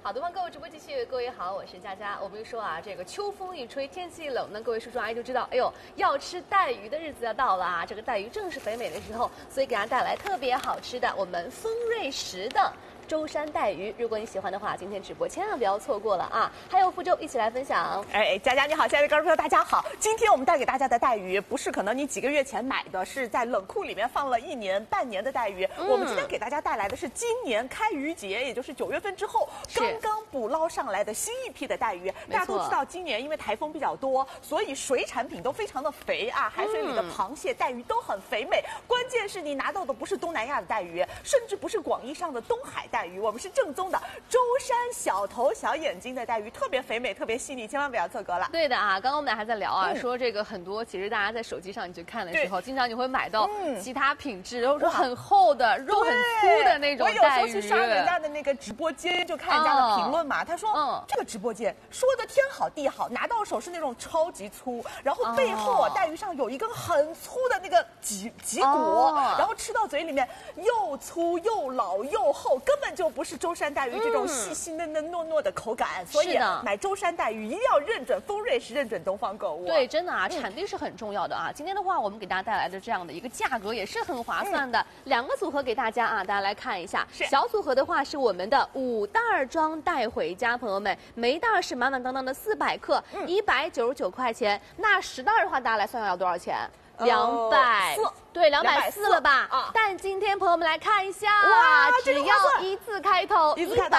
好的，购物直播继续，各位好，我是佳佳。我们说啊，这个秋风一吹，天气一冷呢，各位叔叔阿姨就知道，哎呦，要吃带鱼的日子要到了啊！这个带鱼正是肥美的时候，所以给大家带来特别好吃的我们丰瑞食的舟山带鱼。如果你喜欢的话，今天直播千万不要错过了啊！还有福州一起来分享。 哎，佳佳你好，亲爱的观众朋友大家好。今天我们带给大家的带鱼，不是可能你几个月前买的，是在冷库里面放了1年半年的带鱼。我们今天给大家带来的是今年开渔节，也就是9月份之后刚刚捕捞上来的新一批的带鱼。大家都知道，今年因为台风比较多，所以水产品都非常的肥啊，海水里的螃蟹、带鱼都很肥美。关键是你拿到的不是东南亚的带鱼，甚至不是广义上的东海带鱼，我们是正宗的舟山小头小眼睛的带鱼，特别肥美，特别细腻，千万不要错过了。 对的啊，刚刚我们俩还在聊啊，说这个很多其实大家在手机上你去看的时候，经常你会买到其他品质，然后说很厚的、肉很粗的那种带鱼。 我有时候去刷人家的那个直播间，就看人家的评论嘛，他说这个直播间说的天好地好，拿到手是那种超级粗，然后背后啊带鱼上有一根很粗的那个脊骨，然后吃到嘴里面又粗又老又厚，根本就不是舟山带鱼这种细细嫩嫩糯糯的口感。所以买舟山带鱼一定要认准丰瑞食，认准东方购物。 对，真的啊，产地是很重要的啊。今天的话，我们给大家带来的这样的一个价格也是很划算的，两个组合给大家啊，大家来看一下。小组合的话是我们的5袋装带回家，朋友们，每一袋是满满当当的400克，199块钱。那10袋的话，大家来算算要多少钱？240。对，240了吧？但今天朋友们来看一下，哇，只要1字开头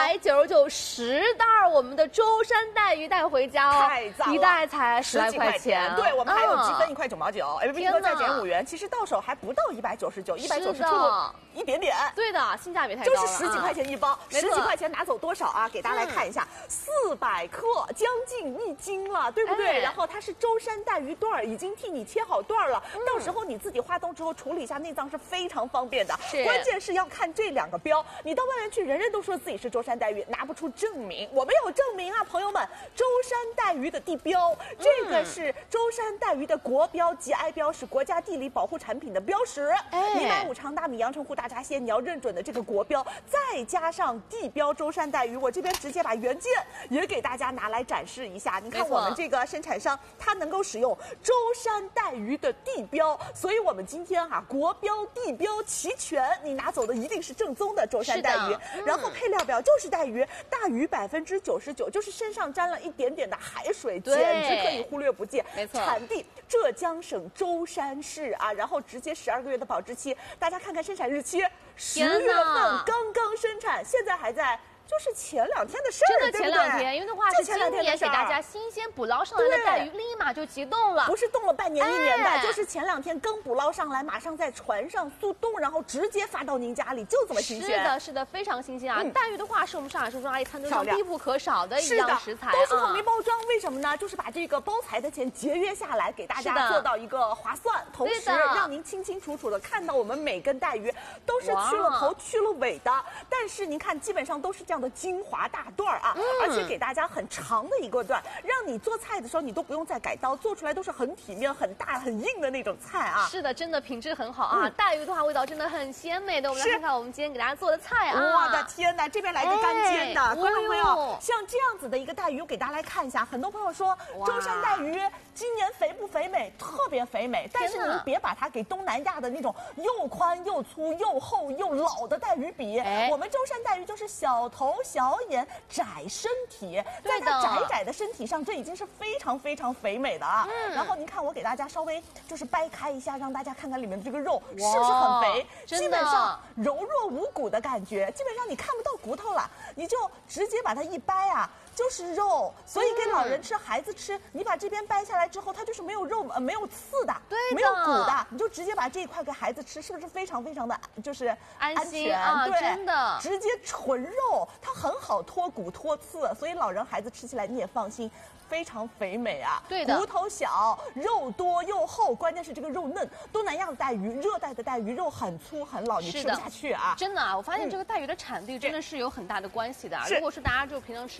，199，10袋我们的舟山带鱼带回家哦， 太赞了， 一袋才10来块钱。 对，我们还有积分1块9毛9，哎，并再减5元，其实到手还不到199，190出一点点。 对的，性价比太高了， 就是10几块钱一包，10几块钱拿走多少啊？给大家来看一下，400克，将近1斤了，对不对？然后它是舟山带鱼段，已经替你切好段了，到时候你自己化冻之后处理一下内脏是非常方便的。关键是要看这2个标，你到外面去，人人都说自己是舟山带鱼，拿不出证明。我们有证明啊，朋友们，舟山带鱼的地标，这个是舟山带鱼的国标 GI 标，是国家地理保护产品的标识。你买5常大米、阳澄湖大闸蟹，你要认准的这个国标，再加上地标舟山带鱼，我这边直接把原件也给大家拿来展示一下。你看我们这个生产商，它能够使用舟山带鱼的地标，所以我们今天国标地标齐全，你拿走的一定是正宗的舟山带鱼。然后配料表就是带鱼，大鱼99%，就是身上沾了一点点的海水，简直可以忽略不计。 没错， 产地浙江省舟山市啊，然后直接12个月的保质期，大家看看生产日期，10月份刚刚生产，现在还在。就是前2天的事儿， 真的前2天，因为的话是今年给大家新鲜捕捞上来的带鱼，立马就急冻了， 不是冻了半年1年的，就是前2天刚捕捞上来，马上在船上速冻，然后直接发到您家里，就这么新鲜。 是的，是的，非常新鲜啊！带鱼的话是我们上海叔叔阿姨餐桌上必不可少的一样食材， 都是透明包装，为什么呢？就是把这个包材的钱节约下来，给大家做到一个划算，同时让您清清楚楚的看到我们每根带鱼都是去了头去了尾的，但是您看基本上都是这样的精华大段啊，而且给大家很长的一个段，让你做菜的时候你都不用再改刀，做出来都是很体面、很大、很硬的那种菜啊。 是的，真的品质很好啊，带鱼的话味道真的很鲜美的。我们来看看我们今天给大家做的菜啊！ 我的天哪，这边来个干煎的，观众朋友，像这样子的一个带鱼，我给大家来看一下。很多朋友说舟山带鱼今年肥不肥美？特别肥美，但是你别把它给东南亚的那种又宽又粗又厚又老的带鱼比。我们舟山带鱼就是小头小眼窄身体，在它窄的身体上，这已经是非常非常肥美的啊。然后您看，我给大家稍微就是掰开一下，让大家看看里面的这个肉是不是很肥，基本上柔弱无骨的感觉，基本上你看不到骨头了，你就直接把它一掰啊。就是肉，所以给老人吃、孩子吃，你把这边掰下来之后，它就是没有肉、没有刺的，没有骨的，你就直接把这一块给孩子吃，是不是非常非常的就是安全啊？ 对， 真的， 直接纯肉，它很好脱骨脱刺，所以老人孩子吃起来你也放心。非常肥美啊， 对的， 骨头小，肉多又厚，关键是这个肉嫩。东南亚的带鱼，热带的带鱼肉很粗很老，你吃不下去啊。 真的啊，我发现这个带鱼的产地真的是有很大的关系的。如果说大家就平常吃到的，哎呦，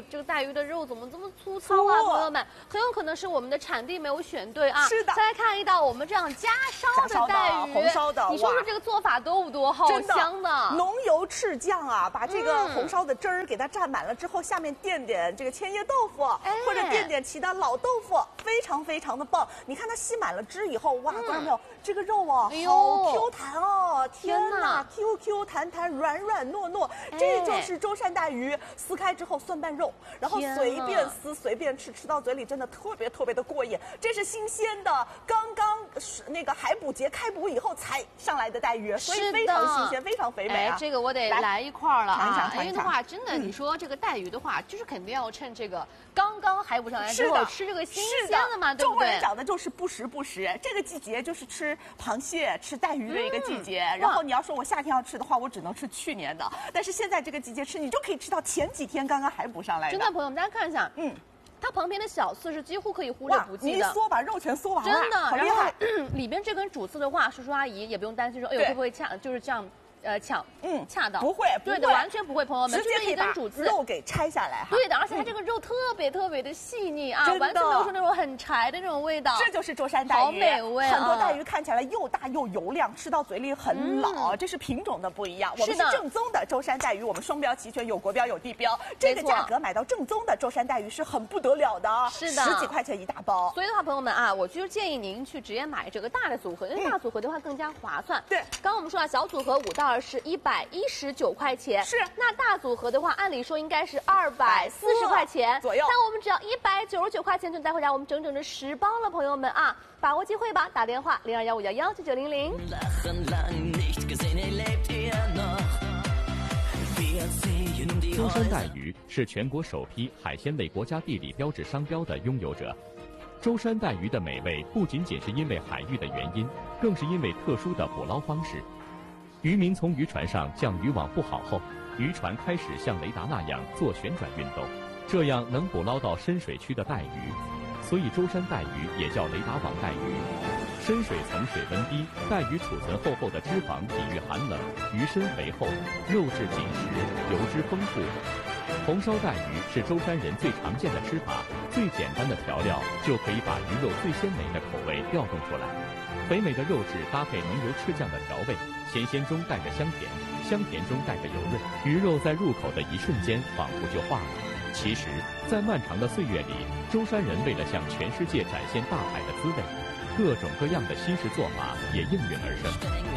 这个带鱼的肉怎么这么粗糙啊？朋友们，很有可能是我们的产地没有选对啊。 是的。 再来看一道我们这样加烧的带鱼， 红烧的， 你说说这个做法多不多？好香的， 浓油赤酱啊，把这个红烧的汁儿给它蘸满了之后，下面垫点这个千叶豆腐，或者垫点其他老豆腐，非常非常的棒。你看它吸满了汁以后，哇，看到没有？这个肉啊，好 Q 弹哦！天哪 ，QQ 弹弹，软软糯糯，这就是舟山带鱼。撕开之后蒜瓣肉，然后随便撕随便吃，吃到嘴里真的特别特别的过瘾。这是新鲜的，刚刚那个海捕节开捕以后才上来的带鱼，所以非常新鲜，非常肥美啊！ 这个我得来一块了啊！ 尝一尝。 因为的话，真的，你说这个带鱼的话，就是肯定要趁这个刚刚海捕上来之后吃这个新鲜的嘛，对不对？ 中国人讲的就是不时不食，这个季节就是吃螃蟹、吃带鱼的一个季节。然后你要说我夏天要吃的话，我只能吃去年的，但是现在这个季节吃，你就可以吃到前几天刚刚海捕上来的。 真的，朋友们，大家看一下，它旁边的小刺是几乎可以忽略不计的， 你一缩把肉全缩完了， 真的。 好厉害！ 里边这根主刺的话，叔叔阿姨也不用担心说，哎呦会不会就是这样。恰到不会， 对的，完全不会，朋友们， 直接一根主刺肉给拆下来哈。 对的，而且它这个肉特别特别的细腻啊，完全没有说那种很柴的那种味道。 这就是舟山带鱼， 好美味很多带鱼看起来又大又油亮，吃到嘴里很老，这是品种的不一样。我们是正宗的舟山带鱼，我们双标齐全，有国标有地标，这个价格买到正宗的舟山带鱼是很不得了的， 是的 ，10几块钱一大包。 所以的话，朋友们啊，我就建议您去直接买这个大的组合，因为大组合的话更加划算。 对， 刚刚我们说了，小组合5到2是119块钱， 是。 那大组合的话，按理说应该是240块钱左右， 但我们只要199块钱就带回家我们整整的10包了，朋友们啊，把握机会吧，打电话0215119900。 舟山带鱼是全国首批海鲜类国家地理标志商标的拥有者。舟山带鱼的美味不仅仅是因为海域的原因，更是因为特殊的捕捞方式。渔民从渔船上将渔网布好后，渔船开始像雷达那样做旋转运动，这样能捕捞到深水区的带鱼，所以舟山带鱼也叫雷达网带鱼。深水层水温低，带鱼储存厚厚的脂肪抵御寒冷，鱼身肥厚，肉质紧实，油脂丰富。红烧带鱼是舟山人最常见的吃法，最简单的调料就可以把鱼肉最鲜美的口味调动出来。肥美的肉质搭配浓油赤酱的调味，咸咸中带着香甜，香甜中带着油润，鱼肉在入口的一瞬间仿佛就化了。其实，在漫长的岁月里，舟山人为了向全世界展现大海的滋味，各种各样的新式做法也应运而生。